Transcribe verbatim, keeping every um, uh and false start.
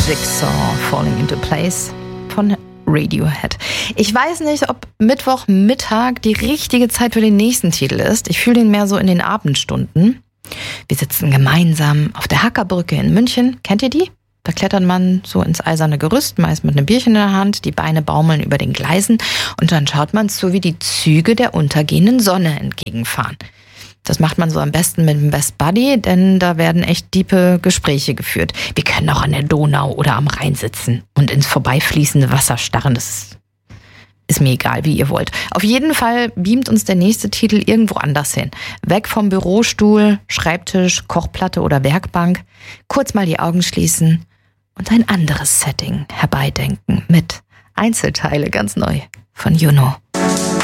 Jigsaw Falling into Place von Radiohead. Ich weiß nicht, ob Mittwochmittag die richtige Zeit für den nächsten Titel ist. Ich fühle den mehr so in den Abendstunden. Wir sitzen gemeinsam auf der Hackerbrücke in München. Kennt ihr die? Da klettert man so ins eiserne Gerüst, meist mit einem Bierchen in der Hand, die Beine baumeln über den Gleisen und dann schaut man zu, wie die Züge der untergehenden Sonne entgegenfahren. Das macht man so am besten mit dem Best Buddy, denn da werden echt diepe Gespräche geführt. Wir können auch an der Donau oder am Rhein sitzen und ins vorbeifließende Wasser starren. Das ist, ist mir egal, wie ihr wollt. Auf jeden Fall beamt uns der nächste Titel irgendwo anders hin. Weg vom Bürostuhl, Schreibtisch, Kochplatte oder Werkbank. Kurz mal die Augen schließen und ein anderes Setting herbeidenken mit Einzelteile ganz neu von Juno.